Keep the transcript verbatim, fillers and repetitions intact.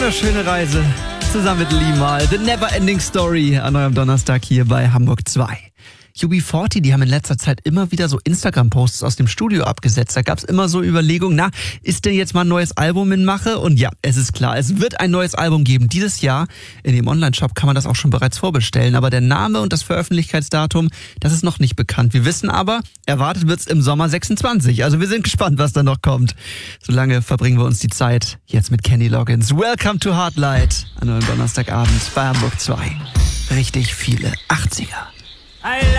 wunderschöne Reise zusammen mit Limal. The Never Ending Story an eurem Donnerstag hier bei Hamburg zwei. U B vierzig, die haben in letzter Zeit immer wieder so Instagram-Posts aus dem Studio abgesetzt. Da gab es immer so Überlegungen, na, ist denn jetzt mal ein neues Album in Mache? Und ja, es ist klar, es wird ein neues Album geben. Dieses Jahr in dem Online-Shop kann man das auch schon bereits vorbestellen. Aber der Name und das Veröffentlichkeitsdatum, das ist noch nicht bekannt. Wir wissen aber, erwartet wird's im Sommer sechsundzwanzig. Also wir sind gespannt, was da noch kommt. Solange verbringen wir uns die Zeit jetzt mit Kenny Loggins. Welcome to Heartlight an eurem Donnerstagabend bei Hamburg zwei. Richtig viele achtziger.